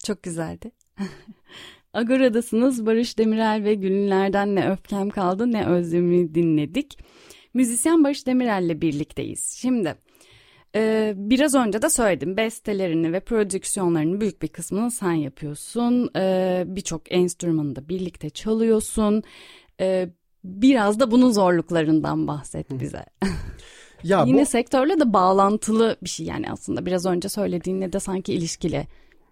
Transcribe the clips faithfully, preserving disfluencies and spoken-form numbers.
Çok güzeldi. Agora'dasınız. Barış Demirel ve Gül'ünlerden Ne Öfkem Kaldı Ne Özlem'i dinledik. Müzisyen Barış Demirel'le birlikteyiz. Şimdi e, biraz önce de söyledim. Bestelerini ve prodüksiyonlarının büyük bir kısmını sen yapıyorsun. E, Birçok enstrümanı da birlikte çalıyorsun. E, biraz da bunun zorluklarından bahset bize. Ya Yine bu... sektörle de bağlantılı bir şey yani aslında. Biraz önce söylediğinle de sanki ilişkili.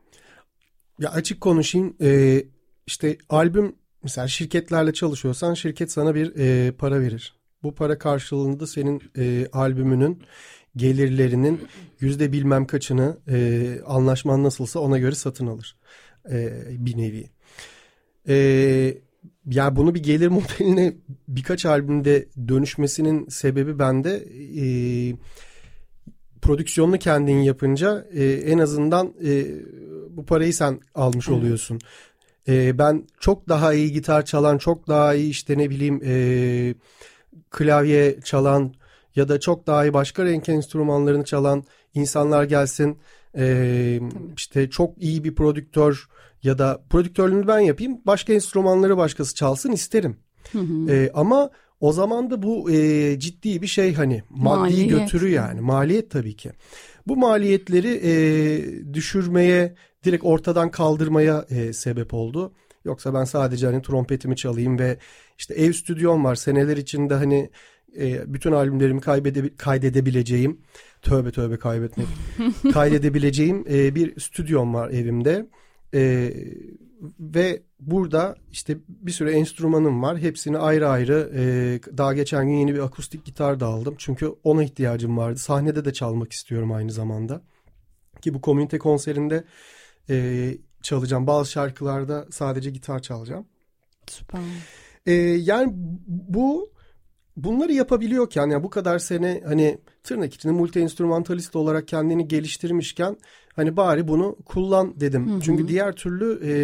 Ya açık konuşayım, ee, işte albüm mesela şirketlerle çalışıyorsan şirket sana bir e, para verir. Bu para karşılığında senin e, albümünün gelirlerinin yüzde bilmem kaçını e, anlaşman nasılsa ona göre satın alır e, bir nevi. E, ya bunu bir gelir modeline birkaç albümde dönüşmesinin sebebi bende e, prodüksiyonunu kendin yapınca e, en azından e, bu parayı sen almış oluyorsun. E, ben çok daha iyi gitar çalan, çok daha iyi işte ne bileyim e, klavye çalan ya da çok daha iyi başka renk enstrümanlarını çalan insanlar gelsin. E, işte çok iyi bir prodüktör ya da prodüktörlüğünü ben yapayım, başka enstrümanları başkası çalsın isterim. Hı hı. E, ama o zaman da bu e, ciddi bir şey, hani maddi maliyet götürü, yani maliyet tabii ki. Bu maliyetleri e, düşürmeye, direkt ortadan kaldırmaya e, sebep oldu. Yoksa ben sadece hani trompetimi çalayım ve işte ev stüdyom var, seneler içinde hani e, bütün albümlerimi kaybede, kaydedebileceğim, tövbe tövbe kaybetmek, kaydedebileceğim e, bir stüdyom var evimde. E, ve burada işte bir sürü enstrümanım var. Hepsini ayrı ayrı e, daha geçen gün yeni bir akustik gitar da aldım. Çünkü ona ihtiyacım vardı. Sahnede de çalmak istiyorum aynı zamanda. Ki bu komünite konserinde e, çalacağım. Bazı şarkılarda sadece gitar çalacağım. Süper. E, yani bu bunları yapabiliyorken, yani bu kadar sene hani tırnak içinde multi enstrümantalist olarak kendini geliştirmişken hani bari bunu kullan dedim. Hı hı. Çünkü diğer türlü e,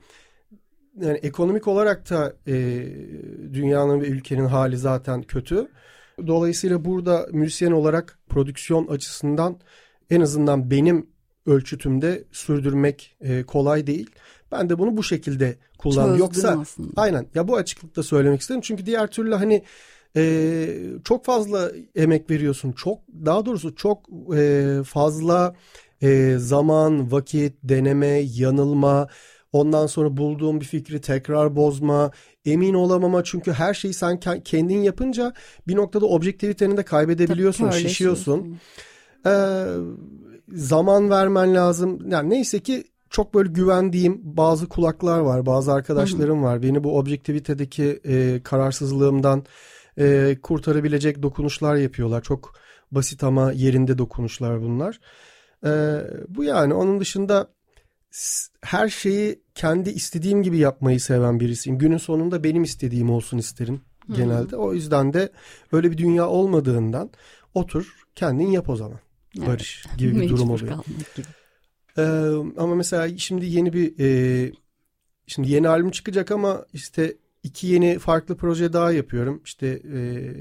yani ekonomik olarak da e, dünyanın ve ülkenin hali zaten kötü. Dolayısıyla burada müzisyen olarak prodüksiyon açısından en azından benim ölçütümde sürdürmek e, kolay değil. Ben de bunu bu şekilde kullandım. Yoksa aslında. Aynen ya, bu açıklıkta söylemek istedim. Çünkü diğer türlü hani e, çok fazla emek veriyorsun. Çok daha doğrusu çok e, fazla e, zaman, vakit, deneme, yanılma. Ondan sonra bulduğum bir fikri tekrar bozma, emin olamama, çünkü her şeyi sen kendin yapınca bir noktada objektiviteni de kaybedebiliyorsun, tabii, şişiyorsun. Ee, zaman vermen lazım. Yani neyse ki çok böyle güvendiğim bazı kulaklar var, bazı arkadaşlarım var. Beni bu objektivitedeki e, kararsızlığımdan e, kurtarabilecek dokunuşlar yapıyorlar. Çok basit ama yerinde dokunuşlar bunlar. E, bu yani onun dışında her şeyi kendi istediğim gibi yapmayı seven birisiyim. Günün sonunda benim istediğim olsun isterim genelde. Hmm. O yüzden de öyle bir dünya olmadığından otur kendin yap o zaman. Evet. Barış gibi bir durum oluyor. Ee, ama mesela şimdi yeni bir e, şimdi yeni albüm çıkacak ama işte iki yeni farklı proje daha yapıyorum. İşte e,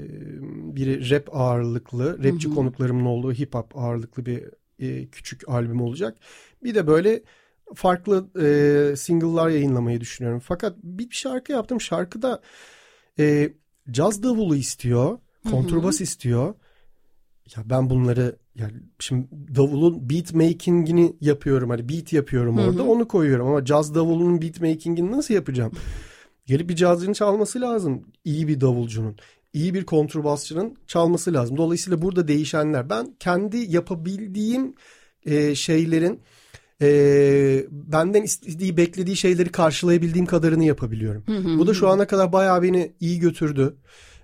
biri rap ağırlıklı, rapçi hmm. konuklarımın olduğu hip hop ağırlıklı bir e, küçük albüm olacak. Bir de böyle farklı e, single'lar yayınlamayı düşünüyorum. Fakat bir şarkı yaptım. Şarkıda e, caz davulu istiyor, kontrbas istiyor. Ya ben bunları, yani şimdi davulun beat making'ini yapıyorum. Hani beat yapıyorum orada, hı hı. onu koyuyorum. Ama caz davulunun beat making'ini nasıl yapacağım? Gelip bir cazcının çalması lazım. İyi bir davulcunun, iyi bir kontrbasçının çalması lazım. Dolayısıyla burada değişenler. Ben kendi yapabildiğim e, şeylerin Ee, benden istediği, beklediği şeyleri karşılayabildiğim kadarını yapabiliyorum. Hı hı, Bu da şu ana kadar bayağı beni iyi götürdü.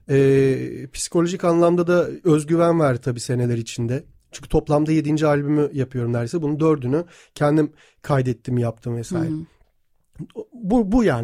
Ee, psikolojik anlamda da özgüven verdi tabii seneler içinde. Çünkü toplamda yedinci albümü yapıyorum neredeyse. Bunun dördünü kendim kaydettim, yaptım vesaire. Hı hı. Bu, bu yani.